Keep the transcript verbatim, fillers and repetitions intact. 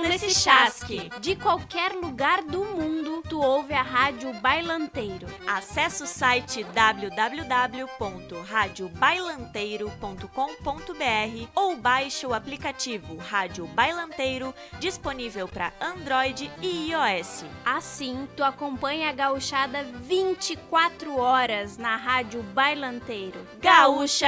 nesse chasque. De qualquer lugar do mundo, tu ouve a Rádio Bailanteiro. Acesse o site w w w ponto rádio bailanteiro ponto com ponto b r ou baixe o aplicativo Rádio Bailanteiro, disponível para Android e iOS. Assim, tu acompanha a gauchada vinte e quatro horas na Rádio Bailanteiro. Gaúcha